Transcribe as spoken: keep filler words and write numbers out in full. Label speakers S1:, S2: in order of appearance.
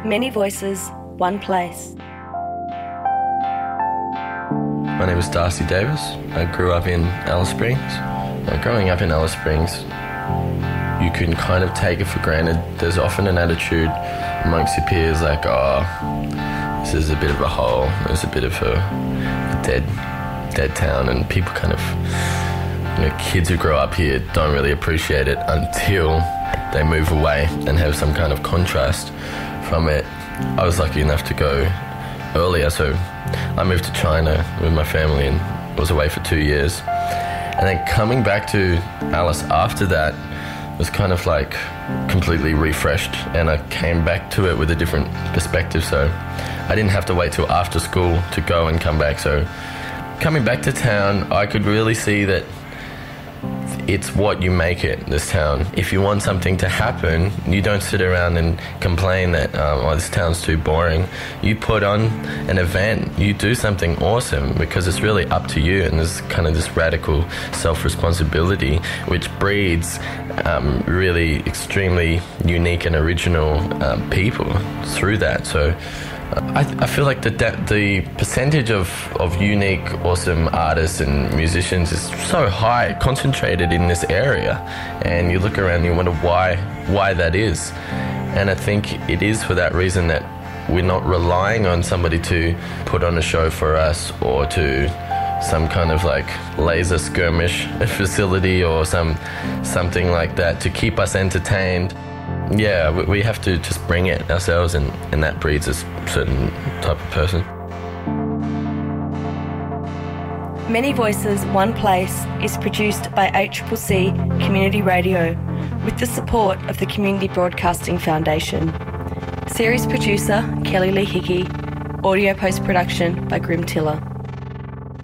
S1: Many voices, one place.
S2: My name is Darcy Davis. I grew up in Alice Springs. Now, growing up in Alice Springs, you can kind of take it for granted. There's often an attitude amongst your peers like, oh, this is a bit of a hole, there's a bit of a, a dead, dead town, and people kind of, you know, kids who grow up here don't really appreciate it until they move away and have some kind of contrast from it. I was lucky enough to go earlier, so I moved to China with my family and was away for two years. And then coming back to Alice after that was kind of like completely refreshed, and I came back to it with a different perspective, so I didn't have to wait till after school to go and come back. So coming back to town, I could really see that it's what you make it, this town. If you want something to happen, you don't sit around and complain that, um, oh, this town's too boring. You put on an event, you do something awesome, because it's really up to you, and there's kind of this radical self-responsibility which breeds um, really extremely unique and original um, people through that. So I, I feel like the the percentage of, of unique, awesome artists and musicians is so high, concentrated in this area, and you look around and you wonder why why that is. And I think it is for that reason that we're not relying on somebody to put on a show for us, or to some kind of like laser skirmish facility or some something like that to keep us entertained. Yeah, we have to just bring it ourselves, and, and that breeds a certain type of person.
S1: Many Voices, One Place is produced by H C C Community Radio with the support of the Community Broadcasting Foundation. Series producer Kelly Lee Hickey. Audio post-production by Grim Tiller.